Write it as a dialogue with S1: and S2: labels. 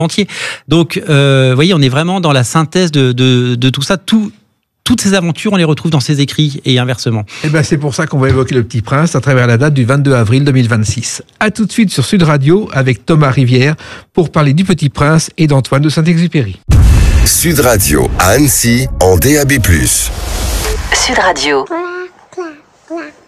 S1: entier. Donc, vous voyez, on est vraiment dans la synthèse de tout ça. Toutes ces aventures, on les retrouve dans ses écrits et inversement.
S2: Et ben c'est pour ça qu'on va évoquer Le Petit Prince à travers la date du 22 avril 2026. À tout de suite sur Sud Radio avec Thomas Rivière pour parler du Petit Prince et d'Antoine de Saint-Exupéry.
S3: Sud Radio à Annecy en DAB+.
S4: Sud Radio.